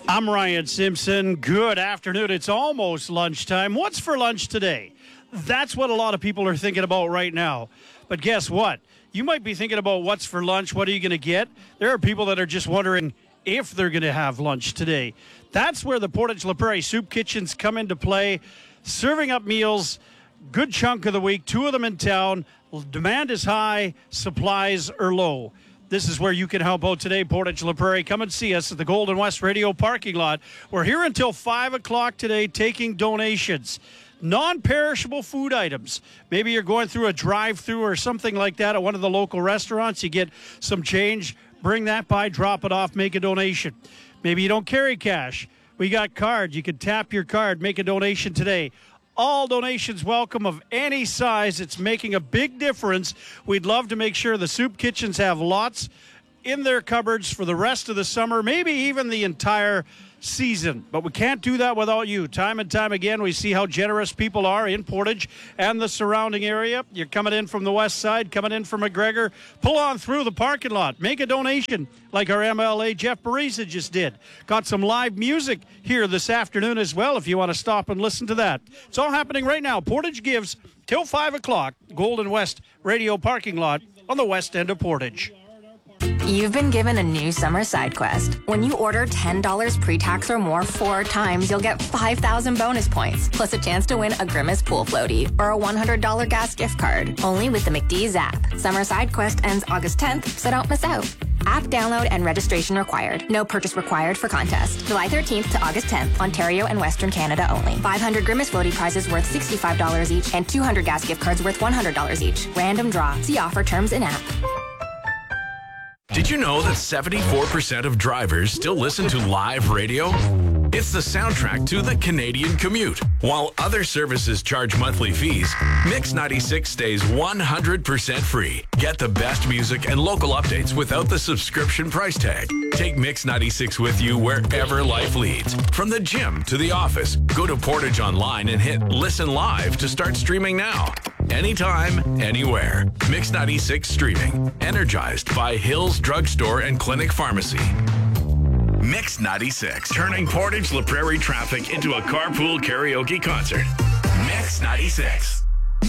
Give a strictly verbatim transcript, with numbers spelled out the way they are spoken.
I'm Ryan Simpson. Good afternoon. It's almost lunchtime. What's for lunch today? That's what a lot of people are thinking about right now. But guess what? You might be thinking about what's for lunch, what are you going to get? There are people that are just wondering if they're going to have lunch today. That's where the Portage La Prairie Soup Kitchens come into play, serving up meals, good chunk of the week, two of them in town. Demand is high, supplies are low. This is where you can help out today, Portage La Prairie. Come and see us at the Golden West Radio parking lot. We're here until five o'clock today taking donations. Non-perishable food items. Maybe you're going through a drive-through or something like that at one of the local restaurants. You get some change, bring that by, drop it off, make a donation. Maybe you don't carry cash. We got cards. You can tap your card, make a donation today. All donations welcome of any size. It's making a big difference. We'd love to make sure the soup kitchens have lots in their cupboards for the rest of the summer, maybe even the entire season. But we can't do that without you. Time and time again, we see how generous people are in Portage and the surrounding area. You're coming in from the west side, coming in from McGregor. Pull on through the parking lot. Make a donation like our M L A Jeff Bariza just did. Got some live music here this afternoon as well if you want to stop and listen to that. It's all happening right now. Portage Gives till five o'clock. Golden West Radio parking lot on the west end of Portage. You've been given a new summer side quest. When you order ten dollars pre-tax or more four times, you'll get five thousand bonus points, plus a chance to win a Grimace pool floaty or a one hundred dollars gas gift card. Only with the McDee's app. Summer side quest ends August tenth, so don't miss out. App download and registration required. No purchase required for contest. July thirteenth to August tenth, Ontario and Western Canada only. five hundred Grimace floaty prizes worth sixty-five dollars each and two hundred gas gift cards worth one hundred dollars each. Random draw. See offer terms in app. Did you know that seventy-four percent of drivers still listen to live radio? It's the soundtrack to the Canadian commute. While other services charge monthly fees, Mix ninety-six stays one hundred percent free. Get the best music and local updates without the subscription price tag. Take Mix ninety-six with you wherever life leads. From the gym to the office, go to Portage Online and hit Listen Live to start streaming now. Anytime, anywhere. Mix ninety-six streaming. Energized by Hills Drugstore and Clinic Pharmacy. Mix ninety-six, turning Portage La Prairie traffic into a carpool karaoke concert. Mix ninety-six.